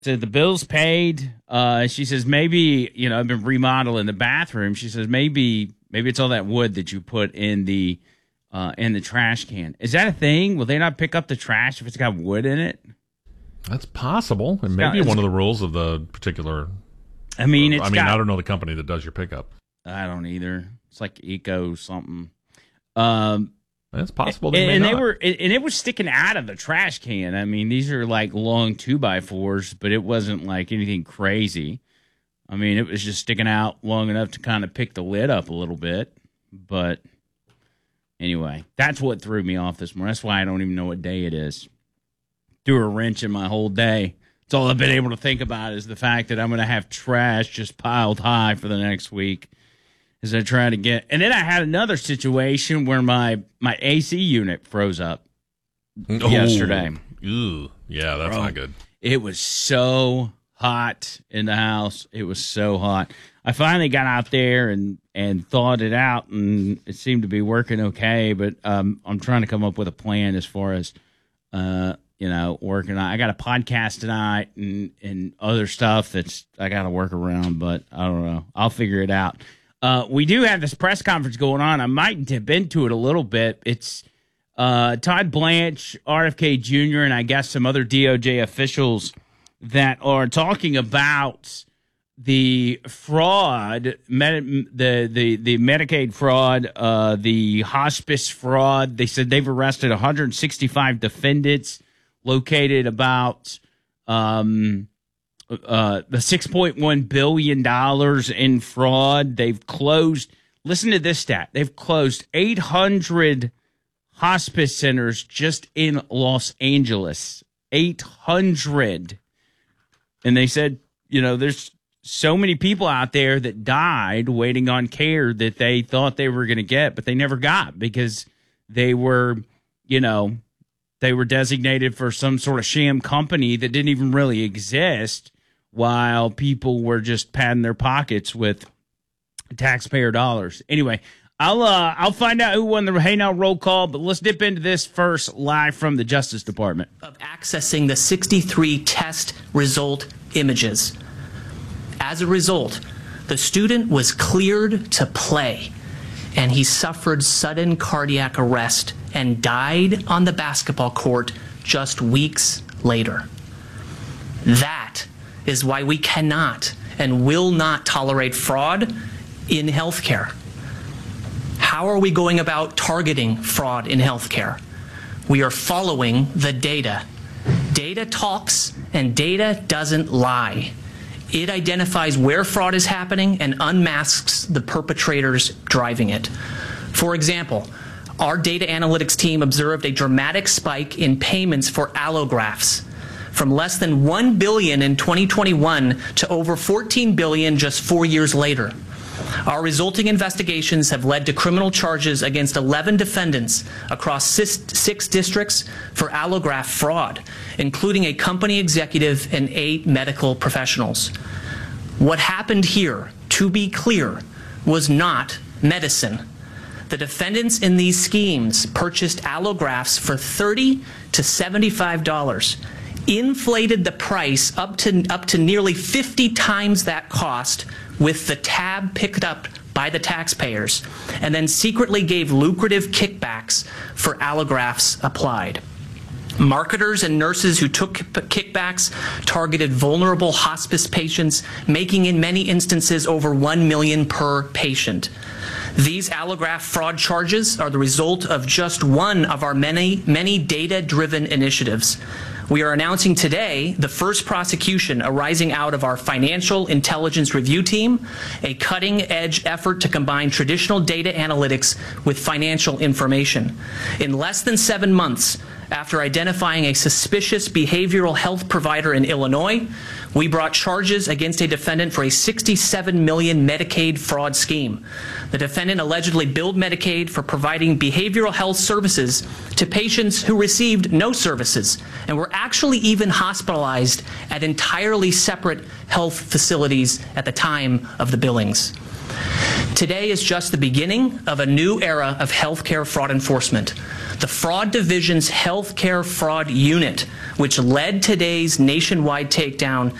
So the bill's paid. She says maybe, I've been remodeling the bathroom. She says maybe it's all that wood that you put in the trash can. Is that a thing? Will they not pick up the trash if it's got wood in it? That's possible. It may be one of the rules of the particular. I don't know the company that does your pickup. I don't either. It's like Eco something. It's possible. It was sticking out of the trash can. I mean, these are like long 2x4s, but it wasn't like anything crazy. I mean, it was just sticking out long enough to kind of pick the lid up a little bit. But anyway, that's what threw me off this morning. That's why I don't even know what day it is. Threw a wrench in my whole day. It's all I've been able to think about is the fact that I'm going to have trash just piled high for the next week. As I try to get, and then I had another situation where my AC unit froze up yesterday. Ooh, yeah, that's not good. It was so hot in the house. It was so hot. I finally got out there and thawed it out, and it seemed to be working okay. But I'm trying to come up with a plan as far as working on. I got a podcast tonight and other stuff that's I got to work around, but I don't know. I'll figure it out. We do have this press conference going on. I might dip into it a little bit. It's Todd Blanche, RFK Jr., and I guess some other DOJ officials that are talking about the fraud, the Medicaid fraud, the hospice fraud. They said they've arrested 165 defendants, located about the $6.1 billion in fraud. They've closed, listen to this stat, they've closed 800 hospice centers just in Los Angeles. 800. And they said, there's so many people out there that died waiting on care that they thought they were going to get, but they never got because they were, they were designated for some sort of sham company that didn't even really exist, while people were just padding their pockets with taxpayer dollars. Anyway, I'll find out who won the Hey Now roll call, but let's dip into this first live from the Justice Department. Of accessing the 63 test result images. As a result, the student was cleared to play, and he suffered sudden cardiac arrest and died on the basketball court just weeks later. That is why we cannot and will not tolerate fraud in healthcare. How are we going about targeting fraud in healthcare? We are following the data. Data talks and data doesn't lie. It identifies where fraud is happening and unmasks the perpetrators driving it. For example, our data analytics team observed a dramatic spike in payments for allografts, from less than $1 billion in 2021 to over $14 billion just 4 years later. Our resulting investigations have led to criminal charges against 11 defendants across 6 districts for allograft fraud, including a company executive and 8 medical professionals. What happened here, to be clear, was not medicine. The defendants in these schemes purchased allografts for $30 to $75, inflated the price up to nearly 50 times that cost with the tab picked up by the taxpayers, and then secretly gave lucrative kickbacks for allografts applied. Marketers and nurses who took kickbacks targeted vulnerable hospice patients, making in many instances over $1 million per patient. These allograft fraud charges are the result of just one of our many data-driven initiatives. We are announcing today the first prosecution arising out of our Financial Intelligence Review Team, a cutting-edge effort to combine traditional data analytics with financial information. In less than 7 months, after identifying a suspicious behavioral health provider in Illinois, we brought charges against a defendant for a $67 million Medicaid fraud scheme. The defendant allegedly billed Medicaid for providing behavioral health services to patients who received no services and were actually even hospitalized at entirely separate health facilities at the time of the billings. Today is just the beginning of a new era of healthcare fraud enforcement. The Fraud Division's healthcare fraud unit, which led today's nationwide takedown